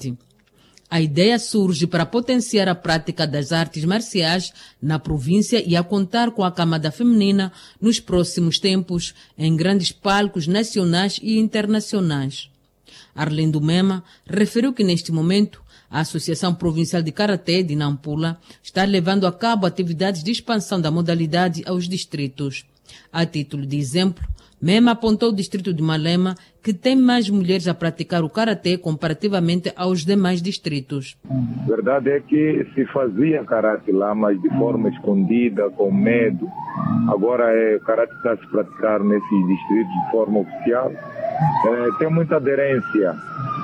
A ideia surge para potenciar a prática das artes marciais na província e a contar com a camada feminina nos próximos tempos em grandes palcos nacionais e internacionais. Arlindo Mema referiu que neste momento a Associação Provincial de Karaté de Nampula está levando a cabo atividades de expansão da modalidade aos distritos. A título de exemplo, Mema apontou o distrito de Malema, que tem mais mulheres a praticar o karatê comparativamente aos demais distritos. A verdade é que se fazia karatê lá, mas de forma escondida, com medo. Agora o karatê está a se praticar nesses distritos de forma oficial. Tem muita aderência.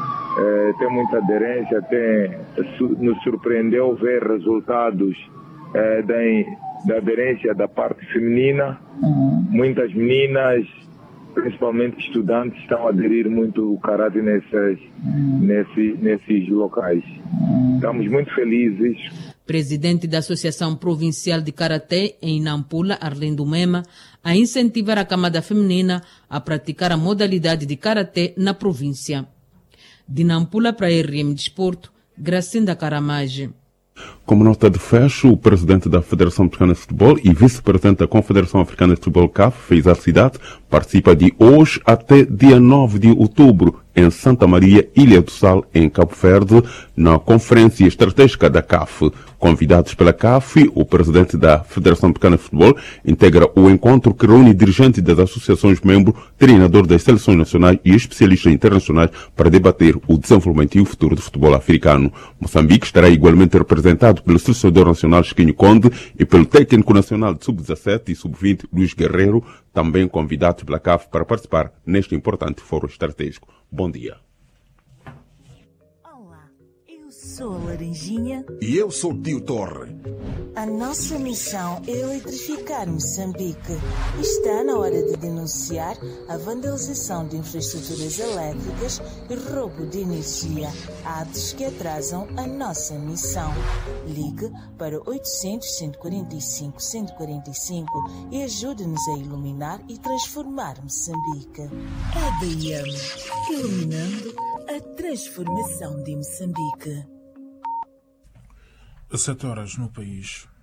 Nos surpreendeu ver resultados da aderência da parte feminina. Muitas meninas, principalmente estudantes, estão a aderir muito o karatê nesses locais. Estamos muito felizes. Presidente da Associação Provincial de Karaté em Nampula, Arlindo Mema, a incentivar a camada feminina a praticar a modalidade de karatê na província. De Nampula para a RM Desporto, Gracinda Caramage. Como nota de fecho, o presidente da Federação Africana de Futebol e vice-presidente da Confederação Africana de Futebol CAF, Faisal Cidade, participa de hoje até dia 9 de outubro em Santa Maria, Ilha do Sal, em Cabo Verde, na Conferência Estratégica da CAF. Convidados pela CAF, o presidente da Federação Africana de Futebol integra o encontro que reúne dirigentes das associações membros, treinador das seleções nacionais e especialistas internacionais para debater o desenvolvimento e o futuro do futebol africano. Moçambique estará igualmente representado pelo selecionador nacional Chiquinho Conde e pelo técnico nacional de sub-17 e sub-20 Luís Guerreiro, também convidados pela CAF para participar neste importante fórum estratégico. Bom dia. Olá, eu sou a Laranjinha. E eu sou o Tio Torre. A nossa missão é eletrificar Moçambique. Está na hora de denunciar a vandalização de infraestruturas elétricas e roubo de energia, atos que atrasam a nossa missão. Ligue para 800-145-145 e ajude-nos a iluminar e transformar Moçambique. EDM, iluminando a transformação de Moçambique. 7 horas no país.